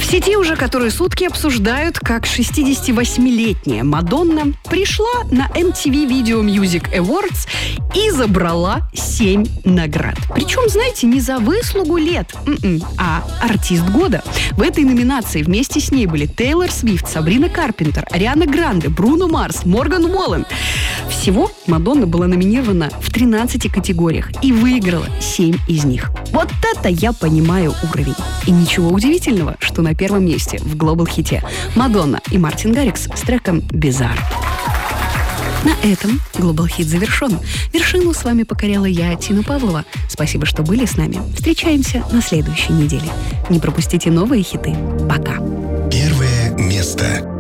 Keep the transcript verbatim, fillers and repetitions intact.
сети уже которые сутки обсуждают, как шестидесятивосьмилетняя Мадонна пришла на эм ти ви Video Music Awards и забрала семь наград. Причем, знаете, не за выслугу лет, а артист года. В этой номинации вместе с ней были Тейлор Свифт, Сабрина Карпентер, Ариана Гранде, Бруно Марс, Морган Уоллен. Всего Мадонна была номинирована в тринадцати категориях и выиграла семь из них. Вот это я понимаю уровень. И ничего удивительного, что на первом месте в глобал-хите Мадонна и Мартин Гаррикс с треком «Bizarre». На этом глобал-хит завершен. Вершину с вами покоряла я, Тина Павлова. Спасибо, что были с нами. Встречаемся на следующей неделе. Не пропустите новые хиты. Пока. Первое место.